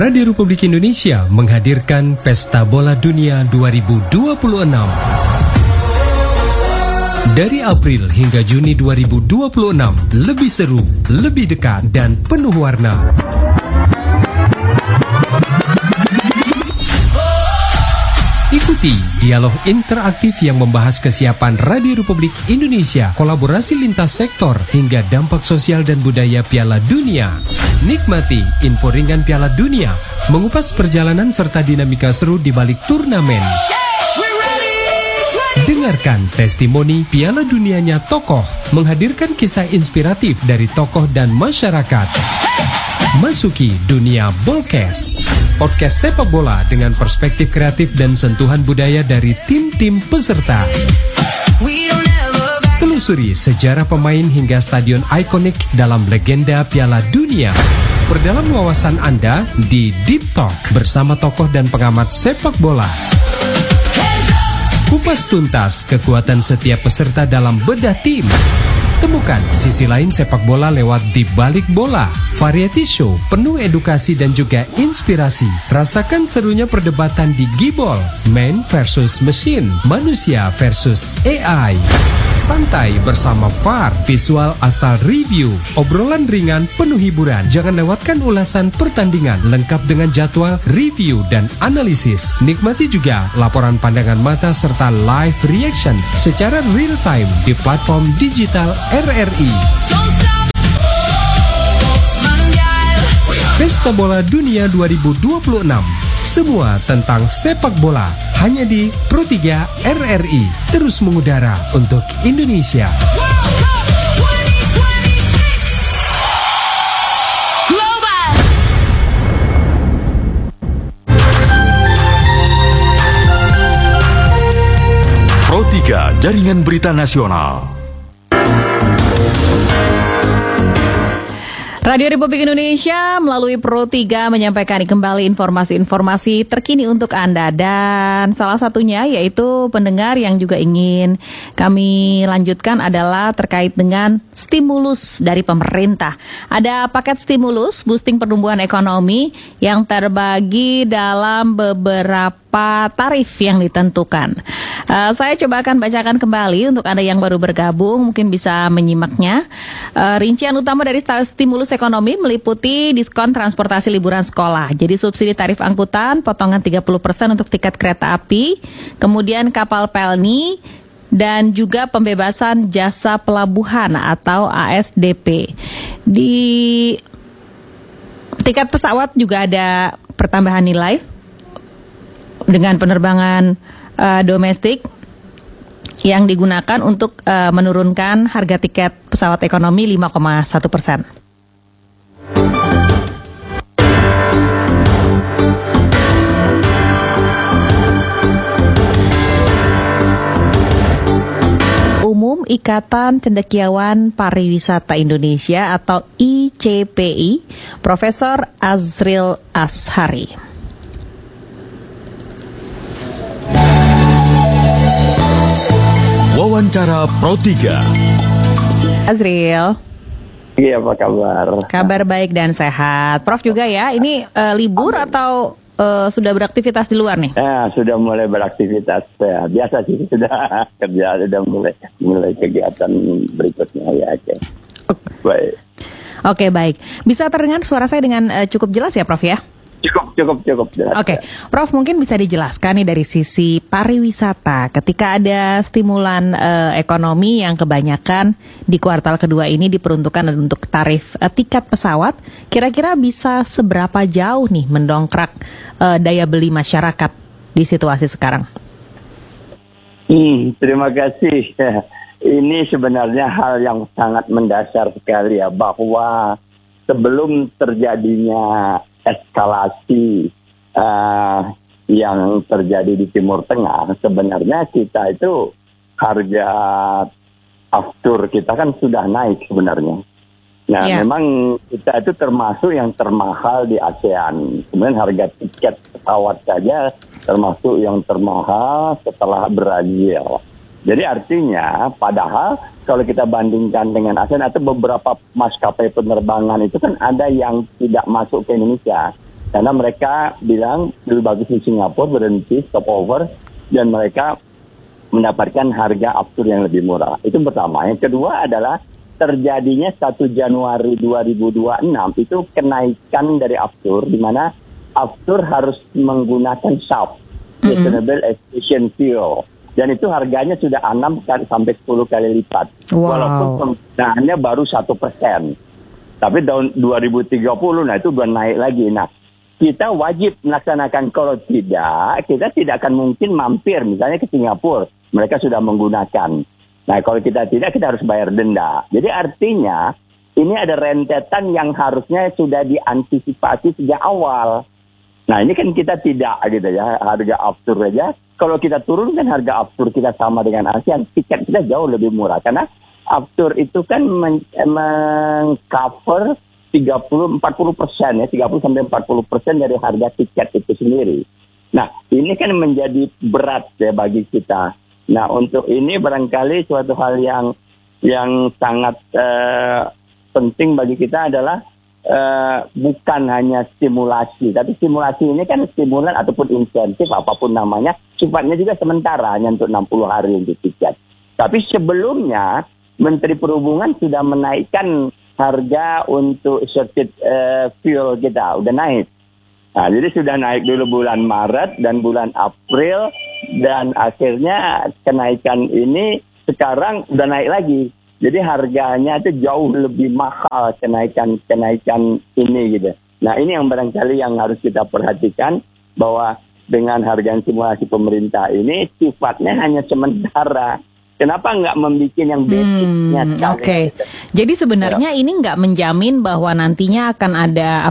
Radio Republik Indonesia menghadirkan Pesta Bola Dunia 2026. Dari April hingga Juni 2026, lebih seru, lebih dekat, dan penuh warna. Ikuti dialog interaktif yang membahas kesiapan Radio Republik Indonesia, kolaborasi lintas sektor, hingga dampak sosial dan budaya Piala Dunia. Nikmati info ringan Piala Dunia, mengupas perjalanan serta dinamika seru di balik turnamen. Dengarkan testimoni Piala Dunianya tokoh, menghadirkan kisah inspiratif dari tokoh dan masyarakat. Masuki dunia Bolkes, podcast sepak bola dengan perspektif kreatif dan sentuhan budaya dari tim-tim peserta. Telusuri sejarah pemain hingga stadion ikonik dalam legenda Piala Dunia. Perdalam wawasan Anda di Deep Talk bersama tokoh dan pengamat sepak bola. Kupas tuntas kekuatan setiap peserta dalam bedah tim. Temukan sisi lain sepak bola lewat Di Balik Bola, variety show penuh edukasi dan juga inspirasi. Rasakan serunya perdebatan di Gibol, man versus machine, manusia versus AI. Santai bersama VAR, visual asal review, obrolan ringan penuh hiburan. Jangan lewatkan ulasan pertandingan lengkap dengan jadwal, review, dan analisis. Nikmati juga laporan pandangan mata serta live reaction secara real time di platform digital RRI. Pesta Bola Dunia 2026. Semua tentang sepak bola hanya di Pro 3 RRI. Terus mengudara untuk Indonesia. Pro 3 Jaringan Berita Nasional. Radio Republik Indonesia melalui Pro 3 menyampaikan kembali informasi-informasi terkini untuk Anda. Dan salah satunya yaitu pendengar yang juga ingin kami lanjutkan adalah terkait dengan stimulus dari pemerintah. Ada paket stimulus boosting pertumbuhan ekonomi yang terbagi dalam beberapa tarif yang ditentukan. Saya coba akan bacakan kembali untuk Anda yang baru bergabung, mungkin bisa menyimaknya. Rincian utama dari stimulus ekonomi meliputi diskon transportasi liburan sekolah. Jadi subsidi tarif angkutan, potongan 30% untuk tiket kereta api, kemudian kapal pelni, dan juga pembebasan jasa pelabuhan atau ASDP. Di tiket pesawat juga ada pertambahan nilai dengan penerbangan domestik yang digunakan untuk menurunkan harga tiket pesawat ekonomi 5,1%. Umum Ikatan Cendekiawan Pariwisata Indonesia atau ICPI, Profesor Azril Ashari. Wawancara Pro 3. Azril. Iya, apa kabar? Kabar baik dan sehat. Prof juga ya, ini libur atau sudah beraktivitas di luar nih? Sudah mulai beraktivitas. Biasa sih, sudah kerja, sudah mulai kegiatan berikutnya ya. Okay. Baik. Oke, baik. Bisa terdengar suara saya dengan cukup jelas ya, Prof ya? Cukup jelas. Oke, Prof mungkin bisa dijelaskan nih dari sisi pariwisata ketika ada stimulan ekonomi yang kebanyakan di kuartal kedua ini diperuntukkan untuk tarif tiket pesawat, kira-kira bisa seberapa jauh nih mendongkrak daya beli masyarakat di situasi sekarang? Terima kasih. Ini sebenarnya hal yang sangat mendasar sekali ya, bahwa sebelum terjadinya eskalasi yang terjadi di Timur Tengah, sebenarnya kita itu harga aftur kita kan sudah naik sebenarnya. Nah, memang kita itu termasuk yang termahal di ASEAN. Kemudian harga tiket pesawat saja termasuk yang termahal setelah Brazil. Jadi artinya, padahal kalau kita bandingkan dengan ASEAN atau beberapa maskapai penerbangan itu kan ada yang tidak masuk ke Indonesia. Karena mereka bilang lebih bagus di Singapura, berhenti, stop over, dan mereka mendapatkan harga aftur yang lebih murah. Itu pertama. Yang kedua adalah terjadinya 1 Januari 2026 itu kenaikan dari aftur, di mana aftur harus menggunakan SAF, Sustainable Aviation Fuel. Dan itu harganya sudah 6 sampai 10 kali lipat. Wow. Walaupun penggunaannya baru 1%. Tapi tahun 2030, nah itu udah naik lagi. Nah, kita wajib melaksanakan, kalau tidak, kita tidak akan mungkin mampir misalnya ke Singapura. Mereka sudah menggunakan. Nah, kalau kita tidak, kita harus bayar denda. Jadi artinya, ini ada rentetan yang harusnya sudah diantisipasi sejak awal. Nah, ini kan kita tidak gitu ya, harga aftur aja. Kalau kita turunkan harga aftur kita sama dengan ASEAN, tiket kita jauh lebih murah. Karena aftur itu kan meng-cover 40% ya, 30-40% dari harga tiket itu sendiri. Nah, ini kan menjadi berat ya bagi kita. Nah, untuk ini barangkali suatu hal yang sangat penting bagi kita adalah bukan hanya stimulasi, tapi stimulasi ini kan stimulan ataupun insentif apapun namanya, sifatnya juga sementara, hanya untuk 60 hari untuk tiket. Tapi sebelumnya Menteri Perhubungan sudah menaikkan harga untuk sirkuit fuel kita, udah naik. Nah, jadi sudah naik dulu bulan Maret dan bulan April, dan akhirnya kenaikan ini sekarang udah naik lagi. Jadi harganya itu jauh lebih mahal kenaikan ini gitu. Nah, ini yang barangkali yang harus kita perhatikan, bahwa dengan harga simulasi pemerintah ini sifatnya hanya sementara. Kenapa nggak membuat yang basicnya? Oke. Jadi sebenarnya ini nggak menjamin bahwa nantinya akan ada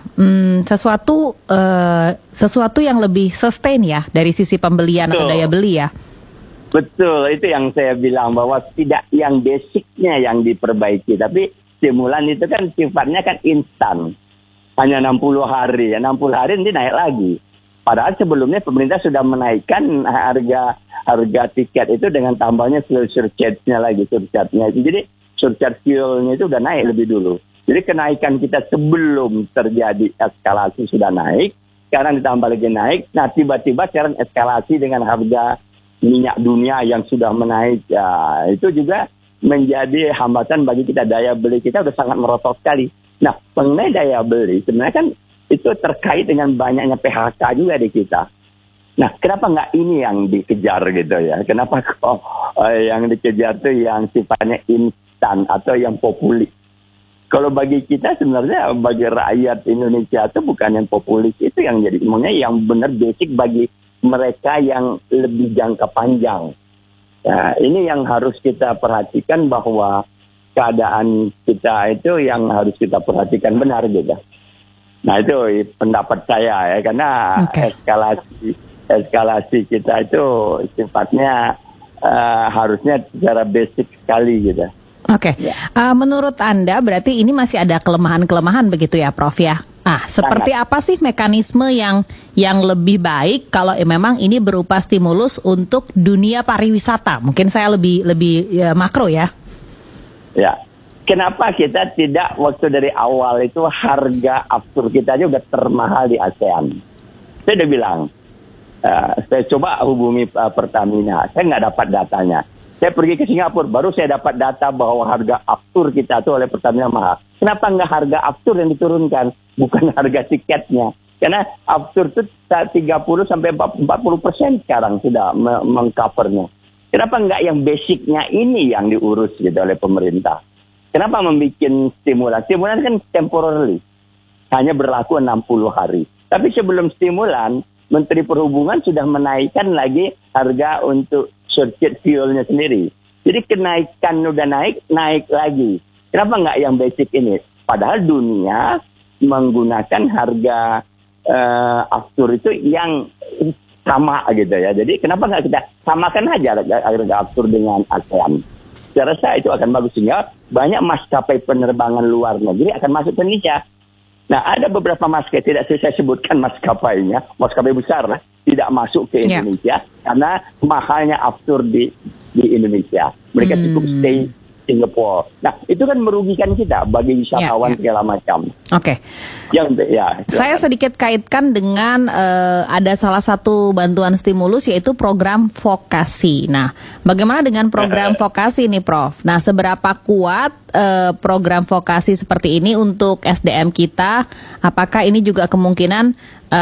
sesuatu yang lebih sustain ya dari sisi pembelian atau daya beli ya. Betul, itu yang saya bilang, bahwa tidak yang basicnya yang diperbaiki, tapi stimulan itu kan sifatnya kan instan, hanya 60 hari, 60 hari nanti naik lagi. Padahal sebelumnya pemerintah sudah menaikkan harga tiket itu dengan tambahnya fuel surcharge-nya lagi, surcharge-nya itu. Jadi surcharge fuel-nya itu udah naik lebih dulu. Jadi kenaikan kita sebelum terjadi eskalasi sudah naik, sekarang ditambah lagi naik. Nah, tiba-tiba sekarang eskalasi dengan harga minyak dunia yang sudah menaik, ya, itu juga menjadi hambatan bagi kita. Daya beli kita udah sangat merosot sekali. Nah, mengenai daya beli sebenarnya kan itu terkait dengan banyaknya PHK juga di kita. Nah, kenapa nggak ini yang dikejar gitu ya? Kenapa kok yang dikejar tuh yang sifatnya instan atau yang populis? Kalau bagi kita sebenarnya, bagi rakyat Indonesia itu bukan yang populis, itu yang jadi semuanya yang benar basic bagi mereka yang lebih jangka panjang. Nah, ini yang harus kita perhatikan, bahwa keadaan kita itu yang harus kita perhatikan benar gitu. Nah, itu pendapat saya ya, karena eskalasi kita itu sifatnya harusnya secara basic sekali gitu. Oke. Menurut Anda berarti ini masih ada kelemahan-kelemahan begitu ya, Prof ya? Seperti apa sih mekanisme yang lebih baik kalau memang ini berupa stimulus untuk dunia pariwisata? Mungkin saya lebih makro ya. Ya. Kenapa kita tidak waktu dari awal itu harga aftur kita aja udah termahal di ASEAN? Saya udah bilang, saya coba hubungi Pertamina, saya nggak dapat datanya. Saya pergi ke Singapura, baru saya dapat data bahwa harga aftur kita itu oleh Pertamina mahal. Kenapa nggak harga aftur yang diturunkan, bukan harga tiketnya? Karena aftur itu 30-40% sekarang sudah mengcovernya. Kenapa nggak yang basicnya ini yang diurus gitu oleh pemerintah? Kenapa membuat stimulan? Stimulan kan temporary, hanya berlaku 60 hari. Tapi sebelum stimulan, Menteri Perhubungan sudah menaikkan lagi harga untuk surcharge fuelnya sendiri. Jadi kenaikan udah naik lagi. Kenapa nggak yang basic ini? Padahal dunia menggunakan harga aftur itu yang sama gitu ya. Jadi kenapa nggak kita samakan aja harga aftur dengan ASEAN? Saya rasa itu akan bagus, sehingga banyak maskapai penerbangan luar negeri akan masuk ke Indonesia. Nah, ada beberapa maskapai, tidak saya sebutkan maskapainya, maskapai besar lah, tidak masuk ke Indonesia karena mahalnya aftur di Indonesia. Mereka cukup stay Singapura. Nah, itu kan merugikan kita bagi wisatawan segala macam. Oke. Saya sedikit kaitkan dengan ada salah satu bantuan stimulus yaitu program vokasi. Nah, bagaimana dengan program vokasi nih, Prof? Nah, seberapa kuat program vokasi seperti ini untuk SDM kita? Apakah ini juga kemungkinan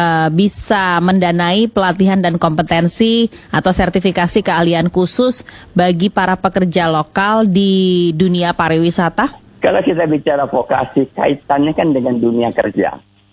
bisa mendanai pelatihan dan kompetensi atau sertifikasi keahlian khusus bagi para pekerja lokal di dunia pariwisata? Kalau kita bicara vokasi, kaitannya kan dengan dunia kerja.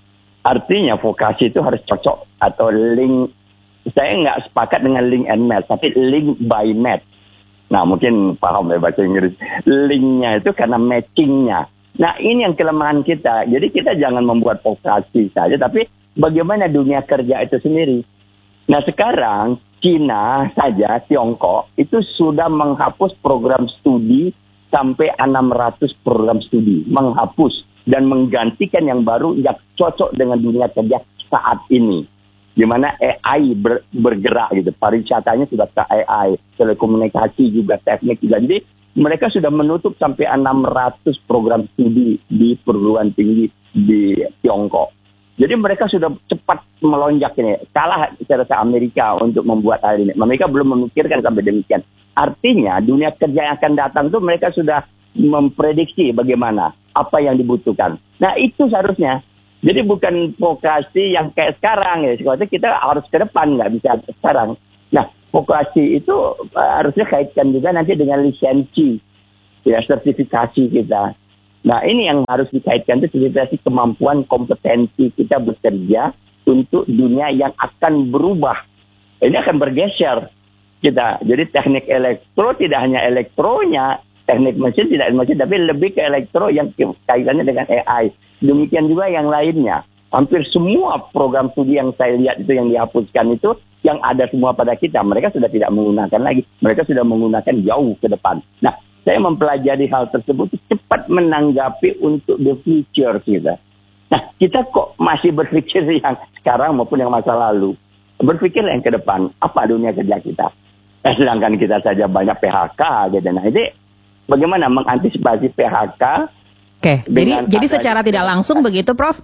Artinya vokasi itu harus cocok atau link. Saya nggak sepakat dengan link and match, tapi link by match. Nah, mungkin paham ya bahasa Inggris. Linknya itu karena matchingnya. Nah, ini yang kelemahan kita. Jadi kita jangan membuat vokasi saja, tapi bagaimana dunia kerja itu sendiri. Nah, sekarang Cina saja, Tiongkok, itu sudah menghapus program studi sampai 600 program studi, menghapus dan menggantikan yang baru yang cocok dengan dunia kerja saat ini. Di mana AI bergerak gitu, pariwisatanya sudah ke AI, telekomunikasi juga, teknik juga. Jadi mereka sudah menutup sampai 600 program studi di perguruan tinggi di Tiongkok. Jadi mereka sudah cepat melonjak ini. Kalah saya rasa Amerika untuk membuat hal ini. Mereka belum memikirkan sampai demikian. Artinya dunia kerja yang akan datang itu mereka sudah memprediksi bagaimana, apa yang dibutuhkan. Nah, itu seharusnya. Jadi bukan vokasi yang kayak sekarang ya. Sekarang kita harus ke depan, nggak bisa sekarang. Nah, vokasi itu harusnya kaitkan juga nanti dengan lisensi, ya, sertifikasi kita. Nah, ini yang harus dikaitkan itu sertifikasi kemampuan kompetensi kita bekerja untuk dunia yang akan berubah. Ini akan bergeser kita. Jadi teknik elektro tidak hanya elektronya, teknik mesin tidak mesin, tapi lebih ke elektro yang kaitannya dengan AI. Demikian juga yang lainnya. Hampir semua program studi yang saya lihat itu yang dihapuskan itu yang ada semua pada kita. Mereka sudah tidak menggunakan lagi. Mereka sudah menggunakan jauh ke depan. Nah, saya mempelajari hal tersebut cepat menanggapi untuk the future kita. Nah, kita kok masih berpikir yang sekarang maupun yang masa lalu. Berpikir yang ke depan, apa dunia kerja kita. Sedangkan kita saja banyak PHK gitu. Nah, ini bagaimana mengantisipasi PHK? Oke, jadi secara tidak langsung begitu, Prof.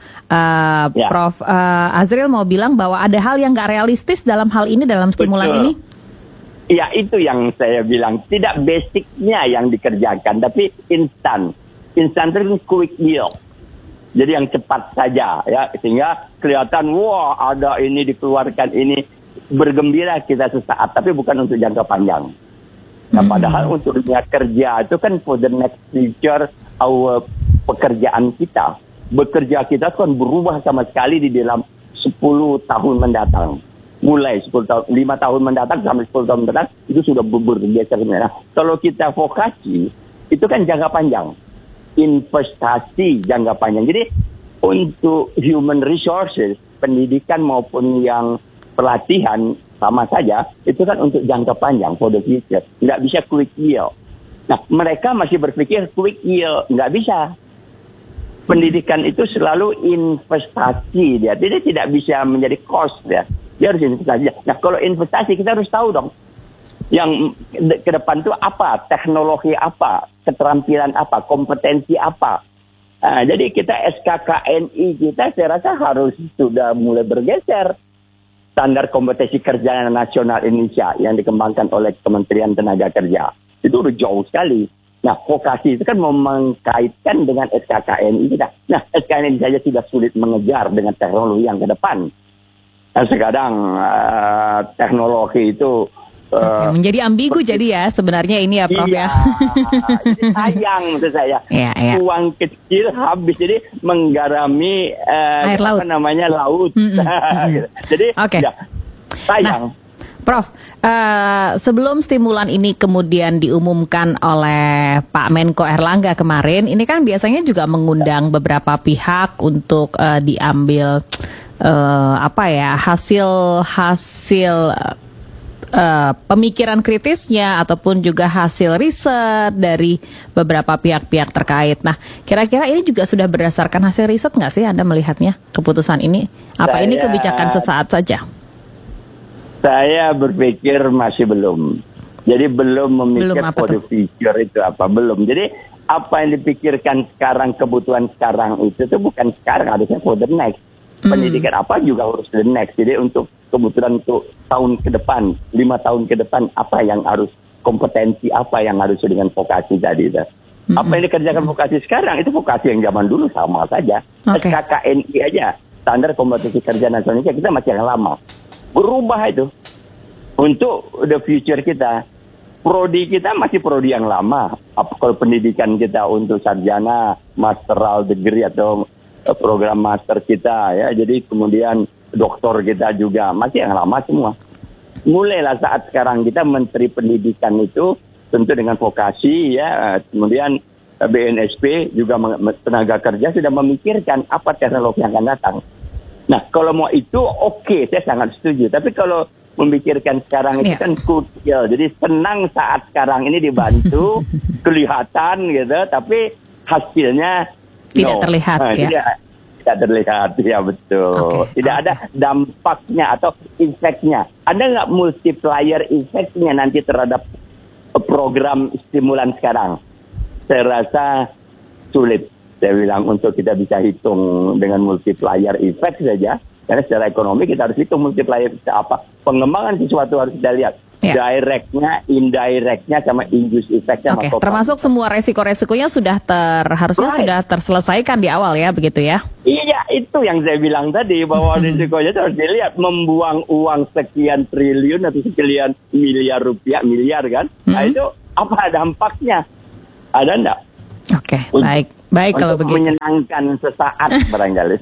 Prof. Azril mau bilang bahwa ada hal yang nggak realistis dalam hal ini, dalam stimulan ini? Ya, itu yang saya bilang. Tidak basicnya yang dikerjakan, tapi instan. Instan itu quick deal. Jadi yang cepat saja, ya, sehingga kelihatan, wah, ada ini dikeluarkan ini. Bergembira kita sesaat, tapi bukan untuk jangka panjang. Nah, padahal untuk dunia kerja itu kan for the next future, our pekerjaan kita. Bekerja kita kan berubah sama sekali di dalam 10 tahun mendatang. Mulai 10 tahun, 5 tahun mendatang sampai 10 tahun mendatang, itu sudah bergeser. Nah, kalau kita vokasi, itu kan jangka panjang. Investasi jangka panjang. Jadi, untuk human resources, pendidikan maupun yang pelatihan sama saja, itu kan untuk jangka panjang, for the future. Nggak bisa quick yield. Nah, mereka masih berpikir quick yield. Nggak bisa. Pendidikan itu selalu investasi dia. Jadi tidak bisa menjadi cost dia. Dia harus investasi. Nah, kalau investasi kita harus tahu dong. Yang ke depan itu apa? Teknologi apa? Keterampilan apa? Kompetensi apa? Nah, jadi kita SKKNI kita saya rasa harus sudah mulai bergeser. Standar kompetensi kerja nasional Indonesia yang dikembangkan oleh Kementerian Tenaga Kerja. Itu udah jauh sekali. Nah, vokasi itu kan mengkaitkan dengan SKKNI kita. Nah, SKKNI saja sudah sulit mengejar dengan teknologi yang ke depan. Nah, sekarang teknologi itu menjadi ambigu jadi ya sebenarnya ini ya, Prof, ya. Sayang menurut saya. Iya. Uang kecil habis jadi menggarami air laut. Laut. Jadi ya, sayang. Nah, Prof, sebelum stimulan ini kemudian diumumkan oleh Pak Menko Erlangga kemarin, ini kan biasanya juga mengundang beberapa pihak untuk diambil hasil pemikiran kritisnya ataupun juga hasil riset dari beberapa pihak-pihak terkait. Nah, kira-kira ini juga sudah berdasarkan hasil riset nggak sih Anda melihatnya keputusan ini? Apa ini kebijakan sesaat saja? Saya berpikir masih belum. Jadi belum memikir for the future itu apa, belum. Jadi apa yang dipikirkan sekarang, kebutuhan sekarang itu bukan sekarang, harusnya for the next. Pendidikan apa juga harus the next. Jadi untuk kebutuhan untuk tahun ke depan, 5 tahun ke depan, apa yang harus, kompetensi apa yang harus dengan vokasi tadi itu. Apa yang dikerjakan vokasi sekarang itu vokasi yang zaman dulu sama saja. SKKNI aja, standar kompetisi kerja nasional kita masih yang lama. Berubah itu untuk the future kita. Prodi kita masih prodi yang lama. Kalau pendidikan kita untuk sarjana, masteral degree atau program master kita ya. Jadi kemudian doktor kita juga masih yang lama semua. Mulailah saat sekarang kita Menteri Pendidikan itu tentu dengan vokasi ya. Kemudian BNSP juga tenaga kerja sudah memikirkan apa teknologi yang akan datang. Nah, kalau mau itu oke, saya sangat setuju. Tapi kalau memikirkan sekarang itu kan krusial. Jadi senang saat sekarang ini dibantu, kelihatan gitu, tapi hasilnya tidak terlihat Tidak terlihat, ya betul. Tidak ada dampaknya atau efeknya. Ada nggak multiplier efeknya nanti terhadap program stimulan sekarang? Saya rasa sulit. Saya bilang untuk kita bisa hitung dengan multiplier effect saja. Karena secara ekonomi kita harus hitung multiplier apa. Pengembangan sesuatu harus kita lihat. Directnya, indirectnya, sama induce effect-nya. Termasuk semua resiko-resikonya harusnya sudah terselesaikan di awal ya, begitu ya? Iya, itu yang saya bilang tadi, bahwa risikonya harus dilihat. Membuang uang sekian triliun atau sekian miliar kan? Nah itu apa dampaknya? Ada enggak? Baik kalau begitu. Menyenangkan sesaat barangkali.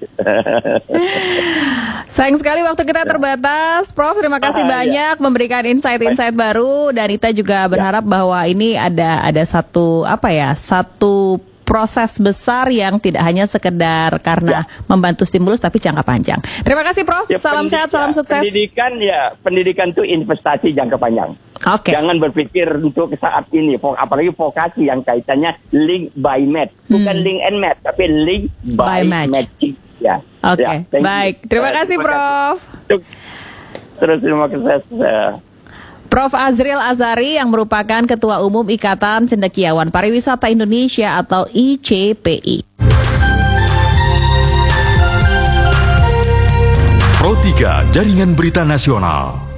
Sayang sekali waktu kita terbatas, Prof. Terima kasih banyak memberikan insight-insight baru, dan kita juga berharap bahwa ini ada satu proses besar yang tidak hanya sekedar karena membantu stimulus tapi jangka panjang. Terima kasih, Prof. Salam sehat, salam sukses. Pendidikan itu investasi jangka panjang. Jangan berpikir untuk saat ini, apalagi vokasi yang kaitannya link by match, bukan link and match, tapi link by matching. Baik. Terima kasih, Prof. Terus terima kasih. Prof. Azril Azhari yang merupakan Ketua Umum Ikatan Cendekiawan Pariwisata Indonesia atau ICPI. Pro 3 Jaringan Berita Nasional.